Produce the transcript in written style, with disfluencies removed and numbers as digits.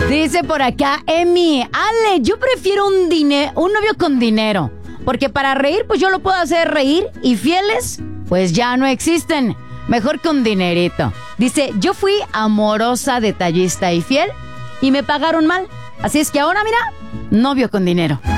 Dice por acá, Emi, Ale, yo prefiero un novio con dinero. Porque para reír, pues yo lo puedo hacer reír. Y fieles, pues ya no existen. Mejor con dinerito. Dice, yo fui amorosa, detallista y fiel. Y me pagaron mal. Así es que ahora, mira, novio con dinero.